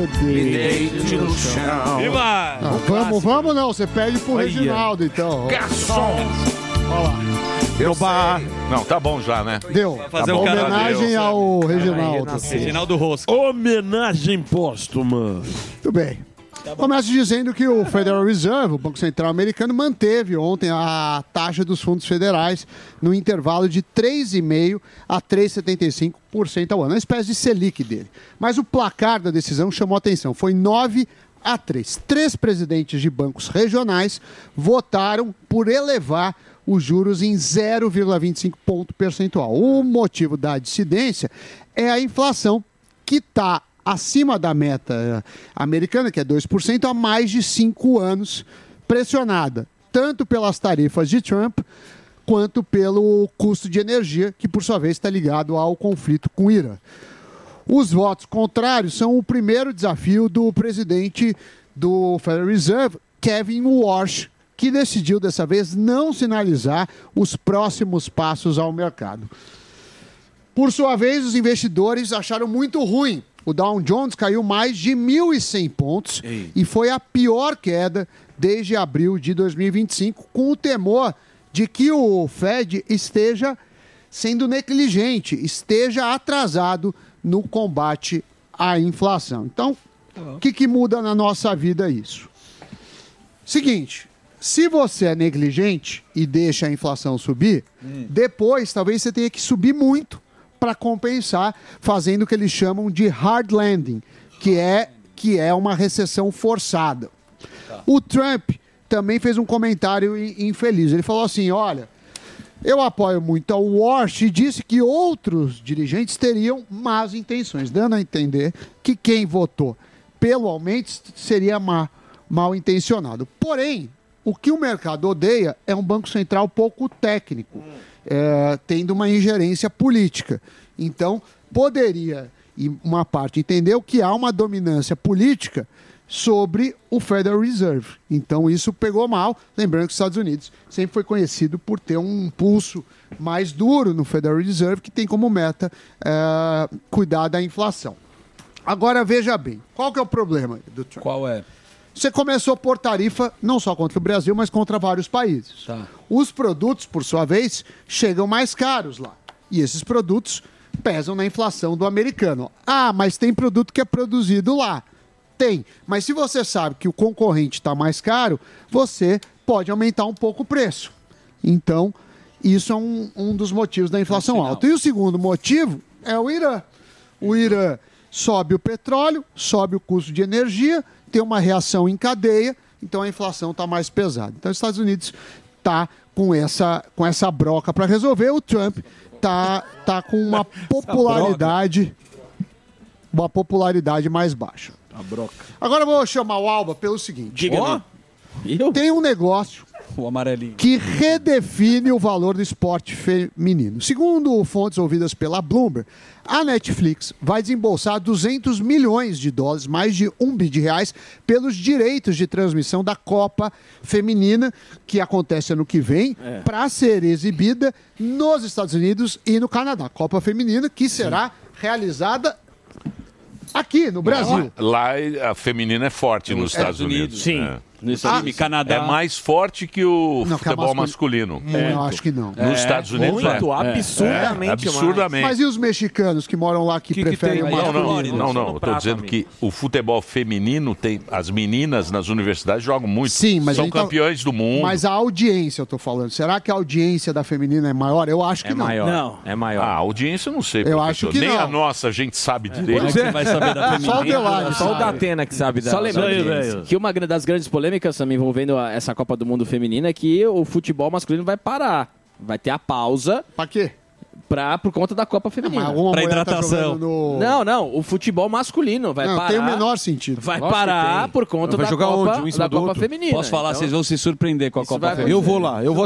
Me deite no chão. E vai! Vamos não, você pede pro Reginaldo, então. Garçom! Olha lá. Eu bar. Não, tá bom já, né? Deu. fazer Tá o bom. cara Homenagem deu, ao Reginaldo. Reginaldo Rosco. Homenagem póstuma. Tudo bem. Começo dizendo que o Federal Reserve, o Banco Central Americano, manteve ontem a taxa dos fundos federais no intervalo de 3,5% a 3,75% ao ano, uma espécie de Selic dele. Mas o placar da decisão chamou a atenção, foi 9-3. 3 presidentes de bancos regionais votaram por elevar os juros em 0,25 ponto percentual. O motivo da dissidência é a inflação, que está acima da meta americana, que é 2%, há mais de 5 anos, pressionada tanto pelas tarifas de Trump quanto pelo custo de energia, que por sua vez está ligado ao conflito com o Irã. Os votos contrários são o primeiro desafio do presidente do Federal Reserve, Kevin Warsh, que decidiu dessa vez não sinalizar os próximos passos ao mercado. Por sua vez, os investidores acharam muito ruim. O Dow Jones caiu mais de 1.100 pontos e foi a pior queda desde abril de 2025, com o temor de que o Fed esteja sendo negligente, esteja atrasado no combate à inflação. Então, o que muda na nossa vida isso? Seguinte, se você é negligente e deixa a inflação subir, depois talvez você tenha que subir muito para compensar, fazendo o que eles chamam de hard landing, que é uma recessão forçada. O Trump também fez um comentário infeliz. Ele falou assim, olha, eu apoio muito ao Warsh e disse que outros dirigentes teriam más intenções, dando a entender que quem votou pelo aumento seria mal intencionado. Porém, o que o mercado odeia é um Banco Central pouco técnico, tendo uma ingerência política. Então, poderia, e uma parte entendeu, que há uma dominância política sobre o Federal Reserve. Então, isso pegou mal. Lembrando que os Estados Unidos sempre foi conhecido por ter um pulso mais duro no Federal Reserve, que tem como meta cuidar da inflação. Agora, veja bem, qual que é o problema do Trump? Qual é? Você começou a pôr tarifa não só contra o Brasil, mas contra vários países. Tá. Os produtos, por sua vez, chegam mais caros lá. E esses produtos pesam na inflação do americano. Ah, mas tem produto que é produzido lá. Tem. Mas se você sabe que o concorrente está mais caro, você pode aumentar um pouco o preço. Então, isso é um dos motivos da inflação alta. E o segundo motivo é o Irã. O Irã sobe o petróleo, sobe o custo de energia, tem uma reação em cadeia, então a inflação está mais pesada. Então, os Estados Unidos está com essa broca para resolver. O Trump tá com uma popularidade mais baixa. A broca. Agora eu vou chamar o Alba pelo seguinte. Diga-me. Tem um negócio O amarelinho. que redefine o valor do esporte feminino. Segundo fontes ouvidas pela Bloomberg, a Netflix vai desembolsar 200 milhões de dólares, mais de R$1 bilhão, pelos direitos de transmissão da Copa Feminina, que acontece ano que vem, para ser exibida nos Estados Unidos e no Canadá. Copa Feminina que será realizada aqui no Brasil. Lá a feminina é forte nos Estados Unidos. Sim. E Canadá. É mais forte que o Não, que a futebol masculino. Eu acho que não. Nos Estados Unidos muito, absurdamente absurdamente. Mas e os mexicanos que moram lá que preferem tem? o Não, masculino? Eu tô dizendo que o futebol feminino tem. As meninas nas universidades jogam muito. Sim, mas são então- campeões do mundo. Mas a audiência, eu tô falando. Será que a audiência da feminina é maior? Eu acho que não. Não. É maior. A audiência eu não sei. Eu professor. acho que Nem não. a nossa a gente sabe direito. Como é que você vai saber da feminina? Só o Delari Só o sabe. Datena que sabe da Só lembrando audiência. que uma das grandes polêmicas também envolvendo essa Copa do Mundo feminina é que o futebol masculino vai parar. Vai ter a pausa Pra quê? por conta da Copa Mas feminina. alguma Pra mulher hidratação. Tá jogando no... Não, o futebol masculino vai Não, parar. tem o menor sentido. Vai Lógico que parar tem. por conta Vai da jogar Copa, onde? Um em cima da do Copa outro? feminina. Posso falar, Então, vocês vão se surpreender com a isso Copa vai Feminina. Eu vou lá, eu vou